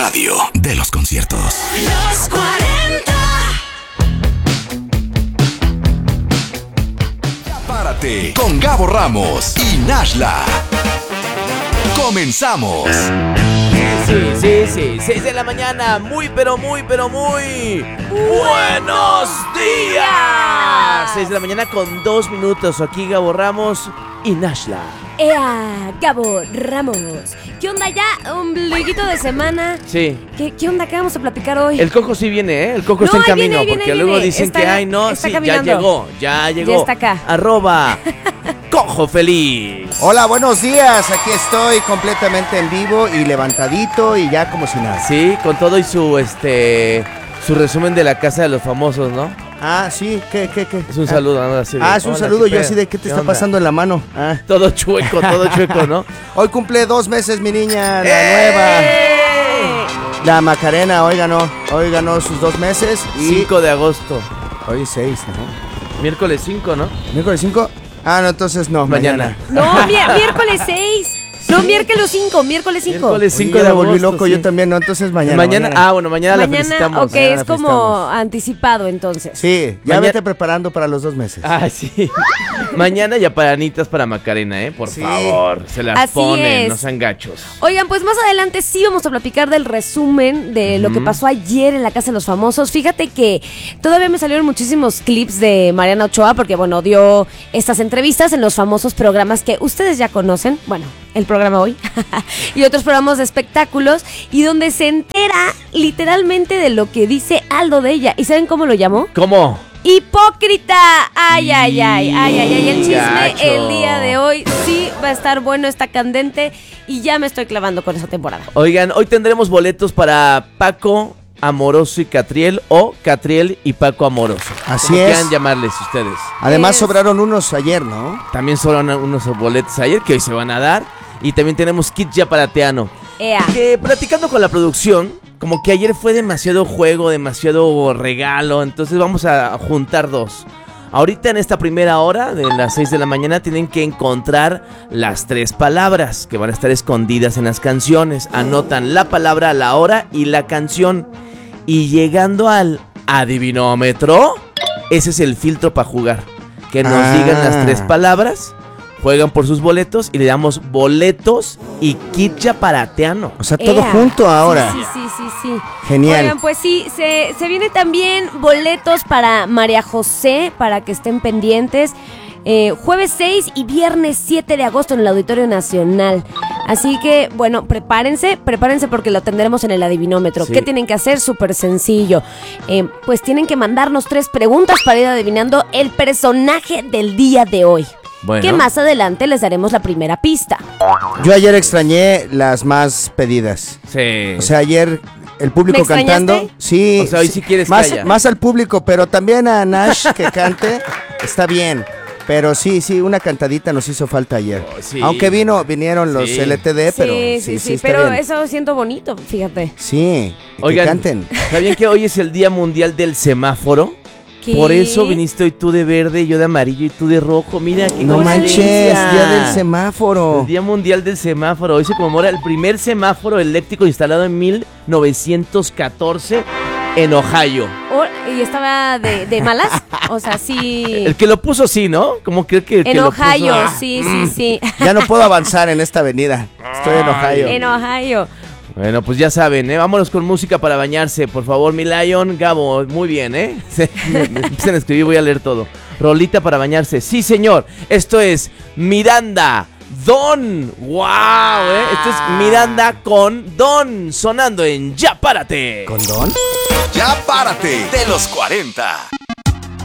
radio de los conciertos. Los 40. Párate con Gabo Ramos y Nashla. Comenzamos. Sí, 6 de la mañana, muy buenos días. 6 de la mañana con 2 minutos, aquí Gabo Ramos y Nashla. ¡Ea! Gabo Ramos. ¿Qué onda ya? Ombliguito de semana. Sí. ¿Qué onda? ¿Qué vamos a platicar hoy? El Coco sí viene, ¿eh? El Coco No, está en ahí camino, viene, porque viene. luego dicen Está- que, ay, no, está sí, caminando. ya llegó. Ya está acá. ¡Arroba! ¡Cojo feliz! Hola, buenos días. Aquí estoy completamente en vivo y levantadito y ya como si nada. Sí, con todo y su resumen de la casa de los famosos, ¿no? Ah, sí, ¿qué? Es un saludo, ¿no? Así de, Es un hola, saludo. ¿qué Yo pedo? así de, ¿qué te está onda? pasando en la mano? Ah. Todo chueco, ¿no? Hoy cumple 2 meses mi niña, la ¡Eh! nueva. La Macarena, hoy ganó sus 2 meses. Y 5 de agosto. hoy 6, ¿no? Miércoles 5, ¿no? ¿Miércoles 5? Ah, no, entonces no, mañana. No, miércoles 6. No, miércoles 5. Miércoles Oye, 5 ya de me volví agosto. loco, sí. yo también, ¿no? Entonces mañana. Mañana la felicitamos. Ok, mañana es la como felicitamos. anticipado entonces. Sí, ya Mañana- vete preparando para los 2 meses. Ah, sí. Mañana ya para Anitas para Macarena, Por Sí. favor, se las Así ponen, es. no sean gachos. Oigan, pues más adelante sí vamos a platicar del resumen de lo que pasó ayer en la Casa de los Famosos. Fíjate que todavía me salieron muchísimos clips de Mariana Ochoa porque, bueno, dio estas entrevistas en los famosos programas que ustedes ya conocen. Bueno, el programa hoy y otros programas de espectáculos y donde se entera literalmente de lo que dice Aldo de ella. ¿Y saben cómo lo llamó? ¿Cómo? ¡Hipócrita! ¡Ay! El chisme Gacho. el día de hoy sí va a estar bueno, está candente y ya me estoy clavando con esa temporada. Oigan, hoy tendremos boletos para Paco Amoroso y Catriel o Catriel y Paco Amoroso. Así Como es. quieran llamarles ustedes. Además sobraron unos ayer, ¿no? También sobraron unos boletos ayer que hoy se van a dar. Y también tenemos kit ya para Teano. ¡Ea! Que platicando con la producción, como que ayer fue demasiado juego, demasiado regalo. Entonces vamos a juntar 2. Ahorita en esta primera hora, de las 6 de la mañana, tienen que encontrar las 3 palabras que van a estar escondidas en las canciones. Anotan la palabra, la hora y la canción. Y llegando al adivinómetro, ese es el filtro para jugar. Que nos digan las 3 palabras, juegan por sus boletos y le damos boletos y kit ya para Teano. O sea, todo ¡Ea! junto ahora. Sí. Genial. Oigan, pues sí, se viene también boletos para María José, para que estén pendientes. Jueves 6 y viernes 7 de agosto en el Auditorio Nacional. Así que, bueno, prepárense porque lo tendremos en el adivinómetro. Sí. ¿Qué tienen que hacer? Súper sencillo. Pues tienen que mandarnos 3 preguntas para ir adivinando el personaje del día de hoy. Bueno. Que más adelante les daremos la primera pista. Yo ayer extrañé las más pedidas. Sí. O sea, ayer el público ¿Me extrañaste? cantando. Sí. O sea, hoy sí quieres más, que haya. más al público, pero también a Nash que cante. Está bien. Pero sí, una cantadita nos hizo falta ayer. Oh, sí. Aunque vinieron los Sí. LTD, pero sí está pero bien. eso siento bonito, fíjate. Sí, Oigan, que canten. ¿sabían que hoy es el Día Mundial del Semáforo? ¿Qué? Por eso viniste hoy tú de verde, yo de amarillo y tú de rojo. Mira, qué No manches, coincidencia. Día del Semáforo. El Día Mundial del Semáforo. Hoy se conmemora el primer semáforo eléctrico instalado en 1914 en Ohio. ¿Y estaba de malas? O sea, sí. El que lo puso sí, ¿no? ¿Cómo cree que el que En lo puso? Ohio, Ah, sí. Ya no puedo avanzar en esta avenida. Estoy en Ohio. En Ohio. Bueno, pues ya saben, vámonos con música para bañarse. Por favor, mi Lion, Gabo, muy bien, me empiezan a escribir, voy a leer todo. Rolita para bañarse, sí señor. Esto es Miranda Don. ¡Wow! Esto es Miranda con Don, sonando en Ya Párate. ¿Condón? Ya párate de los 40.